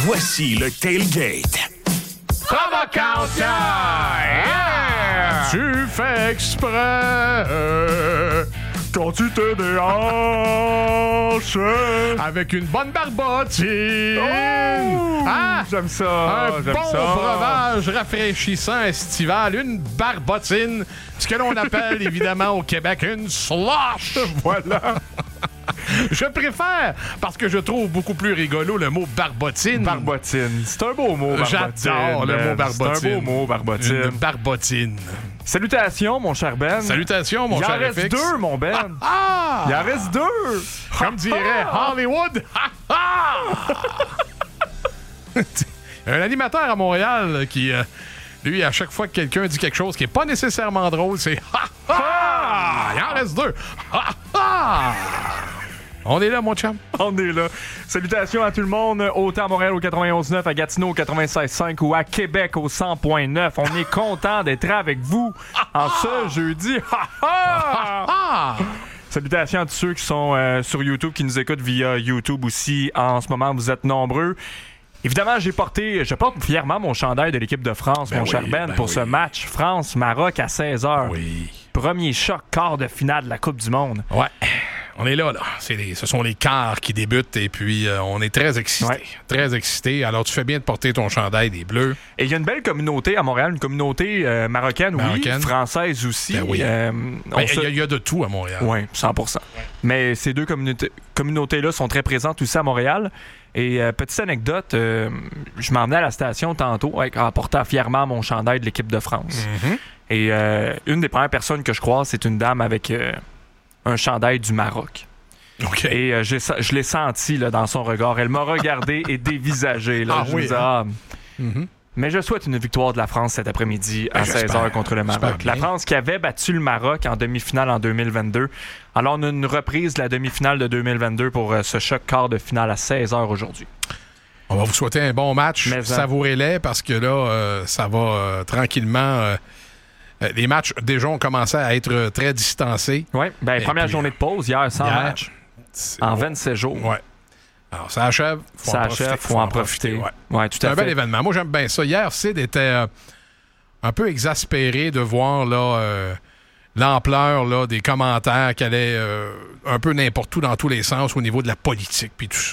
Voici le Tailgate. Provocation! Yeah! Tu fais exprès quand tu te déhanches avec une bonne barbotine. Oh! Hein? J'aime ça. Un bon breuvage rafraîchissant estival, une barbotine, ce que l'on appelle évidemment au Québec une slush. Voilà. Je préfère, parce que je trouve beaucoup plus rigolo le mot barbotine. Barbotine. C'est un beau mot, barbotine. J'adore le mot barbotine. C'est un beau mot, barbotine. Une barbotine. Salutations, mon cher Ben. Salutations, mon cher FX. Il en reste deux, mon Ben. Ah! Il en reste deux. Comme dirait Hollywood. Un animateur à Montréal qui, lui, à chaque fois que quelqu'un dit quelque chose qui n'est pas nécessairement drôle, c'est il en reste deux. On est là, mon chum. On est là. Salutations à tout le monde, autant à Montréal au 91.9, à Gatineau au 96.5 ou à Québec au 100.9. On est content d'être avec vous en ce jeudi. Salutations à tous ceux qui sont sur YouTube, qui nous écoutent via YouTube aussi. En ce moment, vous êtes nombreux. Évidemment, je porte fièrement mon chandail de l'équipe de France, cher Ben, pour ce match France-Maroc à 16h. Oui. Premier choc, quart de finale de la Coupe du Monde. Ouais. On est là. Ce sont les quarts qui débutent et puis on est très excités. Ouais. Très excités. Alors, tu fais bien de porter ton chandail des Bleus. Et il y a une belle communauté à Montréal, une communauté marocaine, oui, française aussi. Ben oui. Il y a de tout à Montréal. Oui, 100%. Ouais. Mais ces deux communautés-là sont très présentes aussi à Montréal. Et petite anecdote, je m'en venais à la station tantôt en portant fièrement mon chandail de l'équipe de France. Mm-hmm. Et une des premières personnes que je croise, c'est une dame avec un chandail du Maroc. Okay. Et je l'ai senti là, dans son regard. Elle m'a regardé et dévisagé. Là. Je me disais, mais je souhaite une victoire de la France cet après-midi à 16h contre le Maroc. La France qui avait battu le Maroc en demi-finale en 2022. Alors, on a une reprise de la demi-finale de 2022 pour ce choc quart de finale à 16h aujourd'hui. On va vous souhaiter un bon match. Savourez-les parce que là, ça va tranquillement... les matchs, déjà, ont commencé à être très distancés. Oui, première journée de pause hier, sans match. En 27 jours. Oui. Alors, ça achève. Faut en profiter. Ouais, tout à fait. C'est un bel événement. Moi, j'aime bien ça. Hier, Sid était un peu exaspéré de voir là, l'ampleur là, des commentaires qui allaient un peu n'importe où dans tous les sens au niveau de la politique puis tout ça.